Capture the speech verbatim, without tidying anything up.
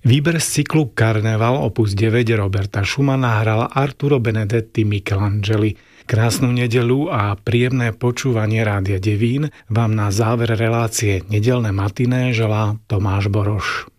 Výber z cyklu Karneval opus deväť Roberta Schumana hral Arturo Benedetti Michelangeli. Krásnu nedeľu a príjemné počúvanie Rádia Devín vám na záver relácie Nedeľné matiné želá Tomáš Boroš.